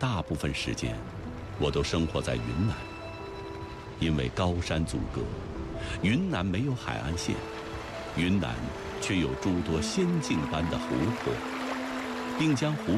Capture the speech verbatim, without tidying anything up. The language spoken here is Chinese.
大部分时间，我都生活在云南。因为高山阻隔，云南没有海岸线，云南却有诸多仙境般的湖泊，并将湖